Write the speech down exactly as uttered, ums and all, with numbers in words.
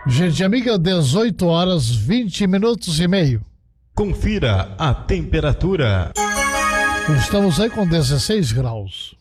Gente amiga, dezoito horas, vinte minutos e meio. Confira a temperatura. Estamos aí com dezesseis graus.